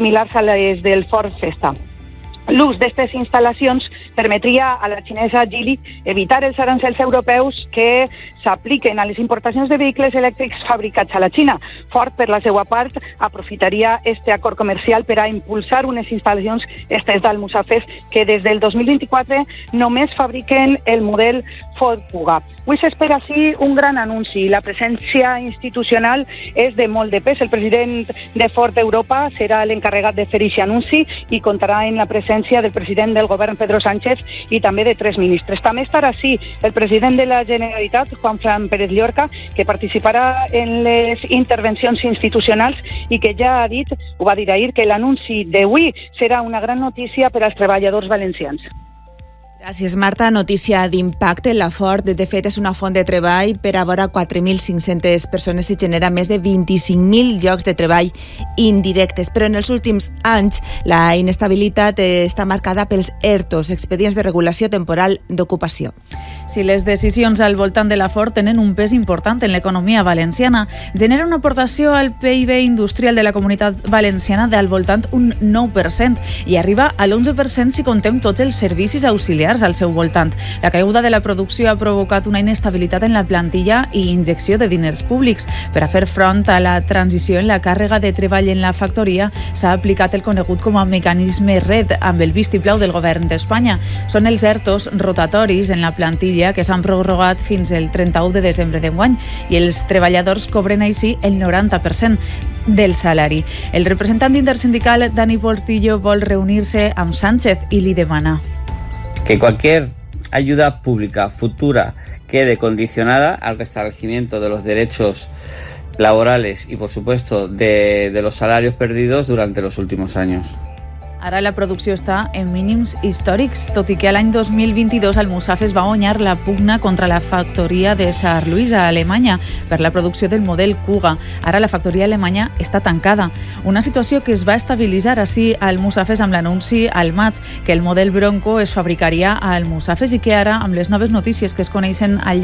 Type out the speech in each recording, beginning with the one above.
similars a les del Ford Fiesta. L'ús d'aquestes instal·lacions permetria a la xinesa Geely evitar els arancels europeus que s'apliquen a les importacions de vehicles elèctrics fabricats a la Xina. Ford, per la seva part, aprofitaria este acord comercial per a impulsar unes instal·lacions estes d'Almussafes que des del 2024 només fabriquen el model Ford Kuga. Avui s'espera així un gran anunci. La presència institucional és de molt de pes. El president de Ford Europa serà l'encarregat de fer aquest anunci i comptarà en la presència del president del govern, Pedro Sánchez, i també de 3 ministres. També estarà així el president de la Generalitat, Juanfran Pérez Llorca, que participarà en les intervencions institucionals i que ja ha dit, ho va dir ahir, que l'anunci d'avui serà una gran notícia per als treballadors valencians. Gràcies, Marta. Notícia d'impacte. La Ford, de fet, és una font de treball per a vora 4.500 persones i genera més de 25.000 llocs de treball indirectes. Però en els últims anys la inestabilitat està marcada pels ERTOs, expedients de regulació temporal d'ocupació. Si les decisions al voltant de la Ford tenen un pes important en l'economia valenciana, genera una aportació al PIB industrial de la comunitat valenciana del voltant un 9% i arriba a l'11% si contem tots els servicis auxiliars al seu voltant. La caiguda de la producció ha provocat una inestabilitat en la plantilla i injecció de diners públics. Per a fer front a la transició en la càrrega de treball en la factoria s'ha aplicat el conegut com a mecanisme RED amb el vistiplau del govern d'Espanya. Són els ERTOs rotatoris en la plantilla que s'han prorrogat fins el 31 de desembre d'enguany i els treballadors cobren així el 90% del salari. El representant intersindical Dani Portillo vol reunir-se amb Sánchez i li demana que cualquier ayuda pública futura quede condicionada al restablecimiento de los derechos laborales y, por supuesto, de los salarios perdidos durante los últimos años. Ara la producció està en mínims històrics, tot i que l'any 2022 Almussafes va guanyar la pugna contra la factoria de Saarlouis a Alemanya per la producció del model Kuga. Ara la factoria alemanya està tancada. Una situació que es va estabilitzar així a Almussafes amb l'anunci al maig que el model Bronco es fabricaria a Almussafes i que ara, amb les noves notícies que es coneixeran al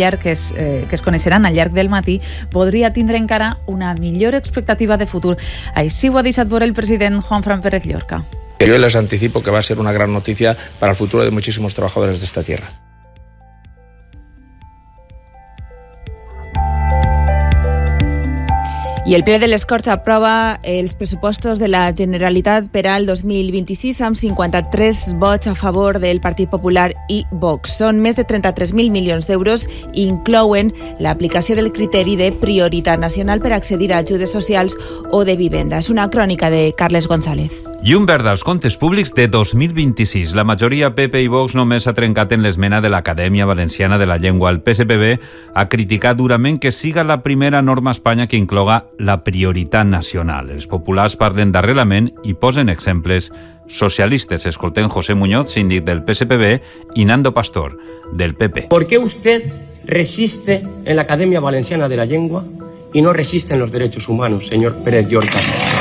llarg del matí, podria tindre encara una millor expectativa de futur. Així ho ha deixat veure el president Juanfran Pérez Llorca. Yo les anticipo que va a ser una gran noticia para el futuro de muchísimos trabajadores de esta tierra. I el ple de les Corts aprova els pressupostos de la Generalitat per al 2026 amb 53 vots a favor del Partit Popular i Vox. Són més de 33.000 milions d'euros i inclouen l'aplicació del criteri de prioritat nacional per accedir a ajudes socials o de vivenda. És una crònica de Carles González. Llum verda als comptes públics de 2026. La majoria PP i Vox només ha trencat en l'esmena de l'Acadèmia Valenciana de la Llengua. El PSPB ha criticat durament que siga la primera norma a Espanya que incloga la prioritat nacional. Els populars parlen d'arrelament i posen exemples socialistes. Escolten José Muñoz, síndic del PSPB, y Nando Pastor, del PP. ¿Por qué usted resiste en la Academia Valenciana de la Lengua y no resiste en los derechos humanos, señor Pérez Llorca?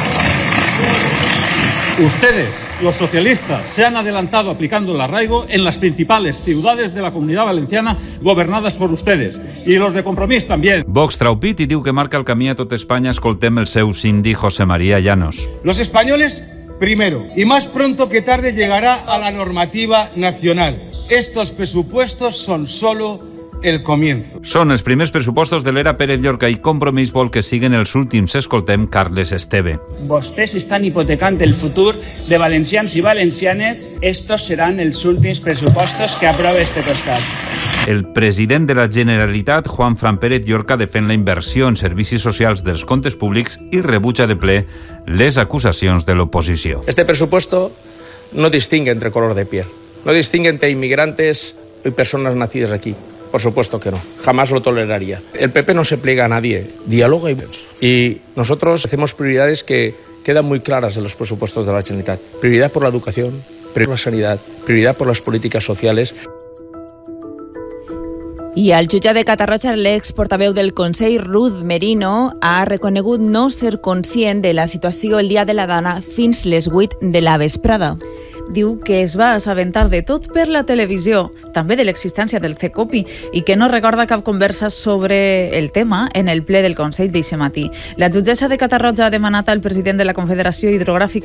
Ustedes, los socialistas, se han adelantado aplicando el arraigo en las principales ciudades de la Comunidad Valenciana gobernadas por ustedes. Y los de Compromís también. Vox trau pit i diu que marca el camí a tot Espanya. Escoltem el seu síndic José María Llanos. Los españoles, primero, y más pronto que tarde llegará a la normativa nacional. Estos presupuestos son solo el comienzo. Són els primers pressupostos de l'era Pérez Llorca i Compromís vol que siguen els últims. Escoltem Carles Esteve. Vostès estan hipotecant el futur de valencians i valencianes. Estos seran els últims pressupostos que aprova este costat. El president de la Generalitat, Juanfran Pérez Llorca, defèn la inversió en servicis socials dels comptes públics i rebutja de ple les acusacions de l'oposició. Este presupuesto no distingue entre color de piel, no distingue entre inmigrantes y personas nacidas aquí. Por supuesto que no, jamás lo toleraría. El PP no se pliega a nadie, dialoga y nosotros hacemos prioridades que quedan muy claras en los presupuestos de la Generalitat. Prioridad por la educación, prioridad por la sanidad, prioridad por las políticas sociales. I el jutge de Catarroja, l'exportaveu del Consell, Ruth Merino, ha reconegut no ser conscient de la situació el dia de la dona fins les 8 de la vesprada. Diu que es va assabentar de tot per la televisió, també de l'existència del CECOPI, i que no recorda cap conversa sobre el tema en el ple del Consell d'eixe matí. La jutgessa de Catarroja ha demanat al president de la Confederació Hidrogràfica